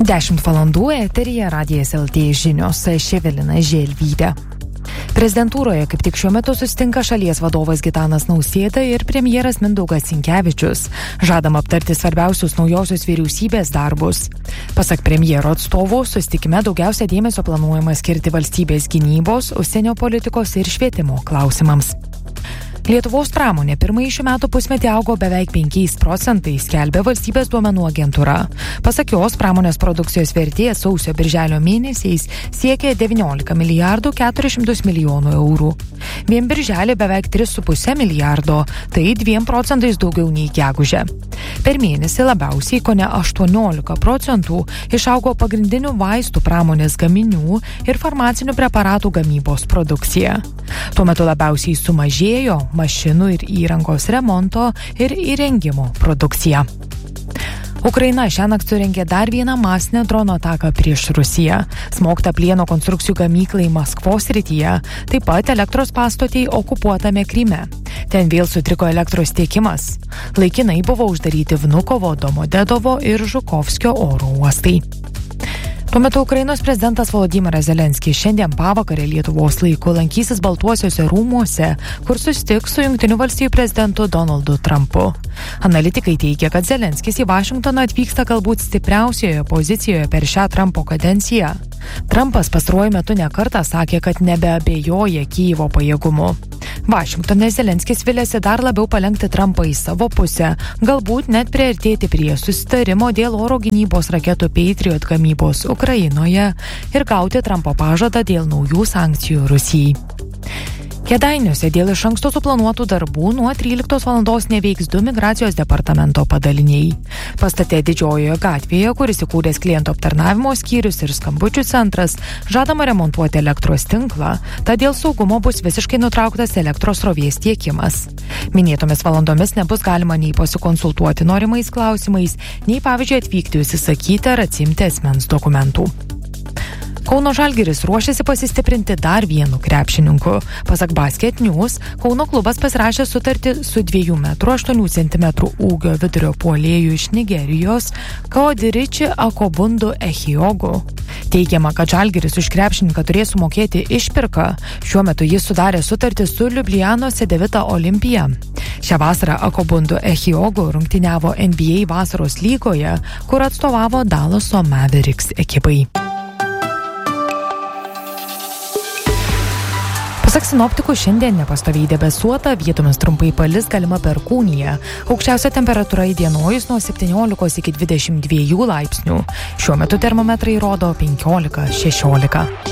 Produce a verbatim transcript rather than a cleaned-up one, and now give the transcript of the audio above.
dešimt valandų eteryje Radijas L T žinios, aš Evelina Želvytė. Prezidentūroje kaip tik šiuo metu susitinka šalies vadovas Gitanas Nausėda ir premjeras Mindaugas Sinkevičius. Žadama aptarti svarbiausius naujosios vyriausybės darbus. Pasak premjero atstovų, susitikime daugiausia dėmesio planuojama skirti valstybės gynybos, užsienio politikos ir švietimo klausimams. Lietuvos pramonė pirmąjį šių metų pusmetį augo beveik penkiais procentais, skelbia valstybės duomenų agentūra. Pasak jos, pramonės produkcijos vertė sausio birželio mėnesiais siekė devyniolika milijardų keturis šimtus milijonų eurų. Vien birželį beveik tris su puse milijardo, tai dviem procentais daugiau nei gegužę. Per mėnesį labiausiai kone aštuoniolika procentų išaugo pagrindinių vaistų pramonės gaminių ir farmacinių preparatų gamybos produkcija. Tuo metu labiausiai sumažėjo mašinų ir įrangos remonto ir įrengimo produkcija. Ukraina šiąnakt surengė dar vieną masinę drono ataką prieš Rusiją. Smogta plieno konstrukcijų gamyklai Maskvos srityje, taip pat elektros pastotei okupuotame Kryme. Ten vėl sutriko elektros tiekimas. Laikinai buvo uždaryti Vnukovo, Domodedovo ir Žukovskio oro uostai. Tuo metu Ukrainos prezidentas Volodymyras Zelenskis šiandien pavakarę Lietuvos laiku lankysis Baltuosiuose rūmuose, kur susitiks su Jungtinių valstijų prezidentu Donaldu Trumpu. Analitikai teigia, kad Zelenskis į Vašingtoną atvyksta galbūt stipriausioje pozicijoje per šią Trumpo kadenciją. Trumpas pastaruoju metu nekartą sakė, kad nebeabejoja Kijevo pajėgumu. Vašingtone Zelenskis vilėsi dar labiau palenkti Trumpą į savo pusę, galbūt net priartėti prie susitarimo dėl oro gynybos raketų Patriot gamybos Ukrainoje ir gauti Trumpo pažadą dėl naujų sankcijų Rusijai. Kėdainiuose dėl iš anksto suplanuotų darbų nuo tryliktos valandos neveiks du migracijos departamento padaliniai. Pastate Didžiojoje gatvėje, kuris įkūręs klientų aptarnavimo skyrius ir skambučių centras, žadama remontuoti elektros tinklą, tad dėl saugumo bus visiškai nutrauktas elektros srovės tiekimas. Minėtomis valandomis nebus galima nei pasikonsultuoti norimais klausimais, nei pavyzdžiui atvykti užsisakyti ar atsimti asmens dokumentų. Kauno Žalgiris ruošiasi pasistiprinti dar vienu krepšininku. Pasak Basket News, Kauno klubas pasirašė sutartį su dviejų metrų aštuonių centimetrų ūgio vidurio puolėju iš Nigerijos Kaodiriči Akobundu Ehiogu. Teigiama, kad Žalgiris už krepšininką turės sumokėti išpirką. Šiuo metu jis sudarė sutartį su Liublianos Cedevita Olimpija. Šią vasarą Akobundu Ehiogu rungtyniavo N B A vasaros lygoje, kur atstovavo Dallaso Mavericks ekipai. Pasak sinoptikų, šiandien nepastoviai debesuota, vietomis trumpai palis, galima perkūnija. Aukščiausia temperatūra įdienojus nuo septyniolikos iki dvidešimt dviejų laipsnių. Šiuo metu termometrai rodo penkiolika šešiolika.